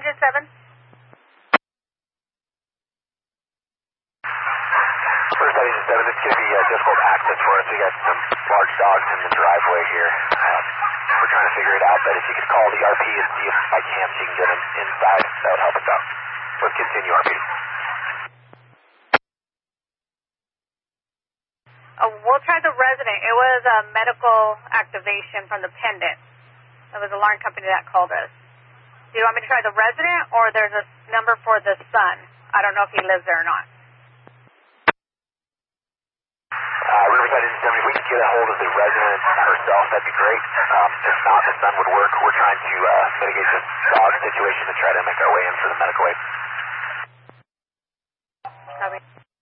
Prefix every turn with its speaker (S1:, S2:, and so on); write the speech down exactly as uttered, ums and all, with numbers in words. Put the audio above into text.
S1: engine seven.
S2: First engine seven, it's going to be uh, difficult access for us. We got some large dogs in the driveway here. Um, we're trying to figure it out, but if you could call the R P and see if by chance you can get them inside, that would help us out. Let's continue, R P.
S1: Uh, we'll try the resident. It was a medical activation from the pendant. It was a alarm company that called us. Do you want me to try the resident, or there's a number for the son? I don't know if he lives there or not.
S2: Uh, Riverside Engine seven, if we could get a hold of the resident herself, that'd be great. Um, if not, the son would work. We're trying to uh, mitigate this dog situation and try to make our way in for the medical aid.
S1: Copy.